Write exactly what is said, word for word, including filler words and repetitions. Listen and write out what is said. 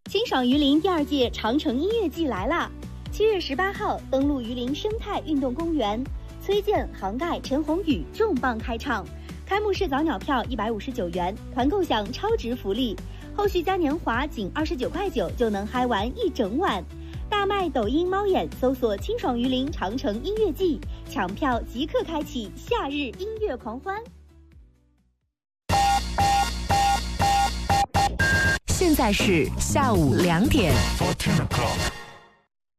清爽榆林第二届长城音乐季来啦！七月十八号登陆榆林生态运动公园，崔健、杭盖、陈鸿宇重磅开唱。开幕式早鸟票一百五十九元，团购享超值福利，后续嘉年华仅二十九块九就能嗨玩一整晚。大麦抖音猫眼搜索清爽榆林长城音乐季，抢票即刻开启夏日音乐狂欢。 现在是下午两点。